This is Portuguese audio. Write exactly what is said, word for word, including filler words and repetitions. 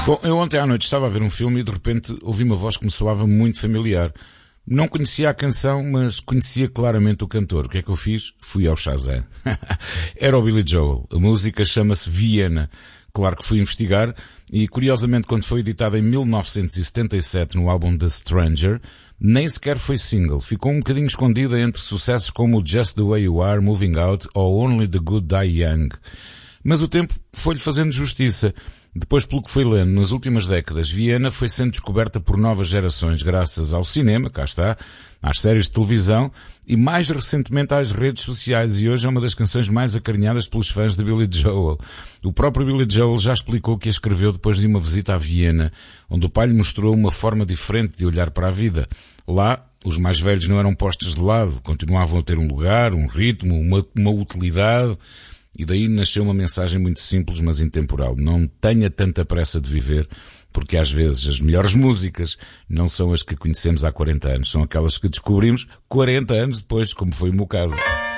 Bom, eu ontem à noite estava a ver um filme e de repente ouvi uma voz que me soava muito familiar. Não conhecia a canção, mas conhecia claramente o cantor. O que é que eu fiz? Fui ao Shazam. Era o Billy Joel. A música chama-se Vienna. Claro que fui investigar e, curiosamente, quando foi editada em mil novecentos e setenta e sete no álbum The Stranger, nem sequer foi single. Ficou um bocadinho escondida entre sucessos como Just the Way You Are, Moving Out ou Only the Good Die Young. Mas o tempo foi-lhe fazendo justiça. Depois, pelo que fui lendo, nas últimas décadas, Vienna foi sendo descoberta por novas gerações graças ao cinema, cá está, às séries de televisão e mais recentemente às redes sociais, e hoje é uma das canções mais acarinhadas pelos fãs de Billy Joel. O próprio Billy Joel já explicou que a escreveu depois de uma visita a Viena, onde o pai lhe mostrou uma forma diferente de olhar para a vida. Lá, os mais velhos não eram postos de lado, continuavam a ter um lugar, um ritmo, uma, uma utilidade. E daí nasceu uma mensagem muito simples, mas intemporal. Não tenha tanta pressa de viver, porque às vezes as melhores músicas não são as que conhecemos há quarenta anos. São aquelas que descobrimos quarenta anos depois, como foi o meu caso.